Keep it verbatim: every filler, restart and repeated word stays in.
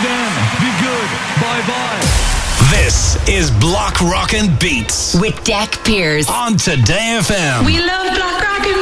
then. Be good. Bye-bye. This is Block Rockin' Beats with Deck Pears on Today F M. We love Block Rockin'